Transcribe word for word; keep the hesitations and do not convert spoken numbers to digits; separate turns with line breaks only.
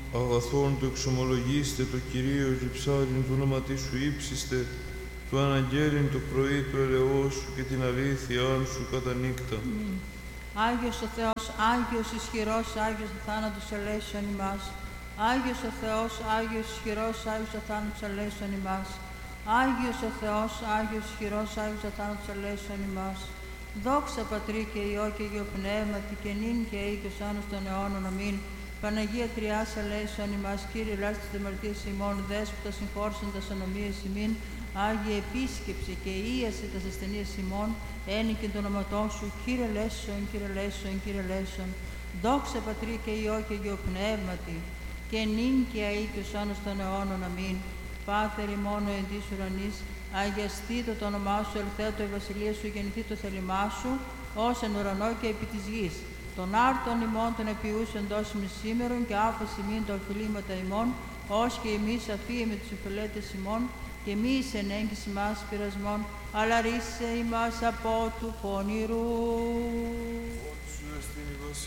αγαθόν το εξομολογήστε, το Κυρίο διψάριν του όνοματί σου ύψιστε, του αναγγέλιν το πρωί του ελεός σου και την αλήθειάν σου κατά νύκτα.
Mm. Άγιος ο Θεός, Άγιος ισχυρός, Άγιος ο θάνατος ελέησον ημάς. Άγιος ο Θεός, Άγιος ισχυρός, Άγιος ο θάνατος ελέησον ημάς. Άγιος ο Θεός, Άγιος ισχυρός, Άγιος ο θάνατος ελέησον ημάς. Δόξα Πατρί και Υιό και Αγίο Πνεύματι και νυν και αεί και ως άνος των αιώνων. Αμήν. Παναγία Τριάς ελέησον ημάς. Κύριε ελάστε τις αμαρτίες ημών, δέσποτα συγχώρησον τας ανομίες ημίν. Άγιε επίσκεψε και ίασε τας ασθενείες ημών, ένικε το όνοματό σου, Κύριε ελέησον, Κύριε ελέησον, Κύριε ελέησον. Δόξα Πατρί και Υιό και Αγίο Πνεύματι και νυν και αεί και ως άνος των αιώνων. Αμήν. Πάτερ ημών ο εν της ουρανής, αγιαστήτω το όνομά σου, ελθέτω η βασιλεία σου, γεννηθεί το θέλημά σου, ως εν ουρανό και επί της γης. Των άρτων ημών των επιούσεων δώσιμης σήμερον και άφας ημίν τα οφειλήματα ημών, ως και εμείς αφίε με τους οφειλέτες ημών, και μη εις εν έγκυση μας πειρασμών, αλλά ρίσε ημάς από του πονηρού.